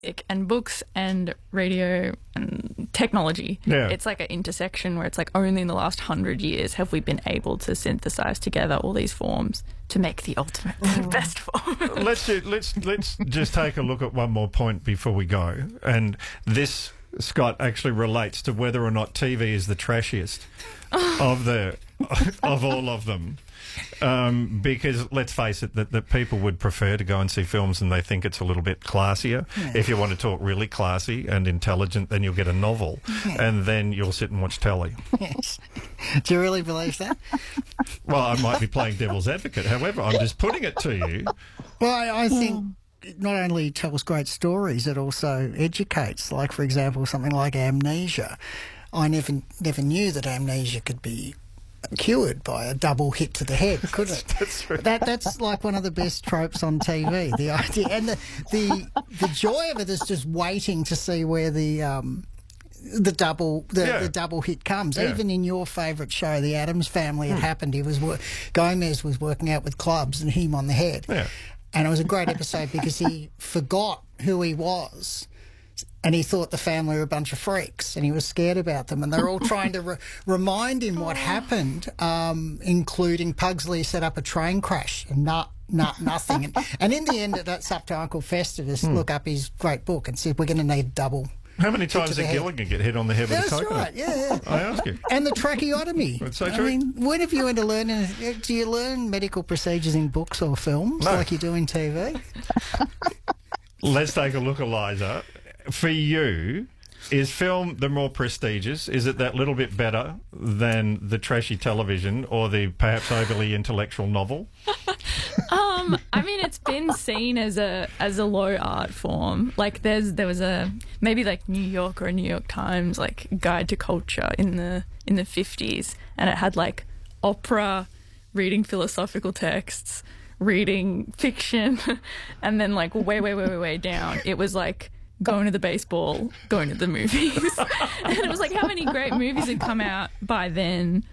and books and radio and technology. Yeah. It's like an intersection where it's like only in the last 100 years have we been able to synthesize together all these forms to make the ultimate best form. Let's just take a look at one more point before we go. And this, Scott, actually relates to whether or not TV is the trashiest of all of them. Because let's face it, that people would prefer to go and see films and they think it's a little bit classier. Yeah. If you want to talk really classy and intelligent, then you'll get a novel, and then you'll sit and watch telly. Yes. Do you really believe that? Well, I might be playing devil's advocate. However, I'm just putting it to you. Well, I think it not only tells great stories, it also educates. Like, for example, something like Amnesia. I never knew that amnesia could be cured by a double hit to the head, could it? That's true. That's like one of the best tropes on TV. The idea and the joy of it is just waiting to see where the double hit comes. Yeah. Even in your favourite show, The Addams Family, it happened. Gomez was working out with clubs and him on the head. Yeah. And it was a great episode because he forgot who he was. And he thought the family were a bunch of freaks and he was scared about them. And they're all trying to remind him what happened, including Pugsley set up a train crash and nothing. And in the end, that's up to Uncle Festivus to look up his great book and said, we're going to need double. How many times did Gilligan get hit on the head with a That's coconut? right, yeah. I ask you. And the tracheotomy. That's so I true. mean, when have you ever learned? Do you learn medical procedures in books or films No. like you do in TV? Let's take a look, Eliza. For you, is film the more prestigious? Is it that little bit better than the trashy television or the perhaps overly intellectual novel? I mean, it's been seen as a low art form. Like there was a maybe like New York or a New York Times like guide to culture in the 50s, and it had like opera, reading philosophical texts, reading fiction, and then like way down it was like going to the baseball, going to the movies. And it was like how many great movies had come out by then.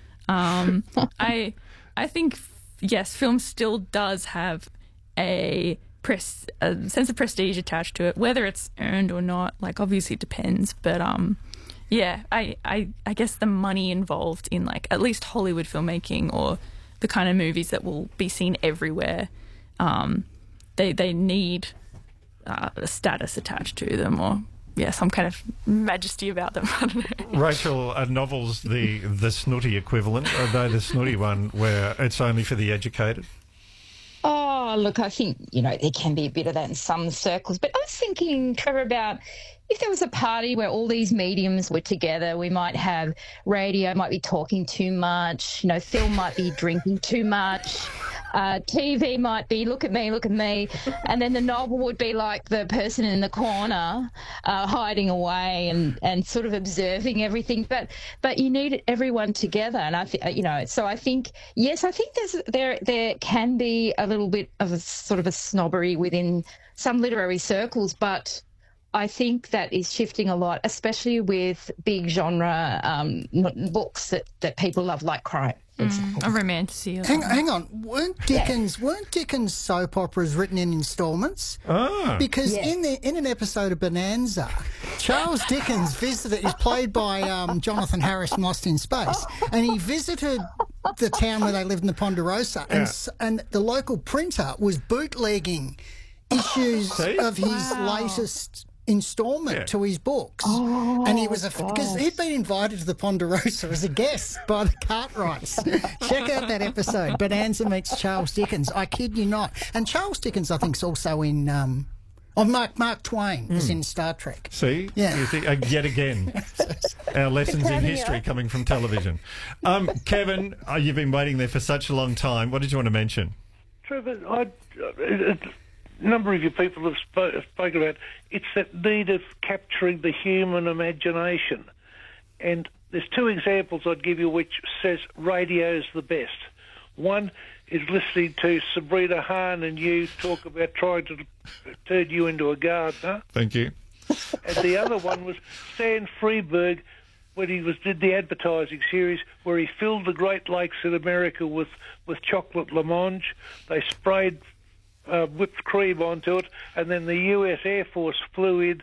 I think, yes, film still does have a sense of prestige attached to it, whether it's earned or not. Like, obviously it depends. But, yeah, I guess the money involved in, like, at least Hollywood filmmaking or the kind of movies that will be seen everywhere, they need a status attached to them, or some kind of majesty about them. I don't know. Rachel, are novels the snooty equivalent? Are they the snooty one where it's only for the educated? Oh, look, I think, there can be a bit of that in some circles. But I was thinking, Trevor, about if there was a party where all these mediums were together, we might have radio might be talking too much, film might be drinking too much, TV might be look at me, and then the novel would be like the person in the corner hiding away and sort of observing everything. But you need everyone together, and so I think yes, I think there can be a little bit of a sort of a snobbery within some literary circles, but I think that is shifting a lot, especially with big genre books that people love, like crime. A romantasy. Hang on, weren't Dickens soap operas written in instalments? Ah. Because in an episode of Bonanza, Charles Dickens is played by Jonathan Harris from Lost in Space, and he visited the town where they lived in the Ponderosa, and the local printer was bootlegging issues of his latest instalment to his books, and he was because he'd been invited to the Ponderosa as a guest by the Cartwrights. Check out that episode, Bonanza meets Charles Dickens. I kid you not. And Charles Dickens, I think, is also in Mark Twain is in Star Trek. See, Yeah. You see, yet again, our lessons in history coming from television. Kevin, you've been waiting there for such a long time. What did you want to mention? Trevor, a number of you people have spoken about it's that need of capturing the human imagination. And there's two examples I'd give you which says radio's the best. One is listening to Sabrina Hahn and you talk about trying to turn you into a gardener. Thank you. And the other one was Stan Freberg when he did the advertising series where he filled the Great Lakes in America with chocolate blancmange. They sprayed whipped cream onto it, and then the US Air Force flew in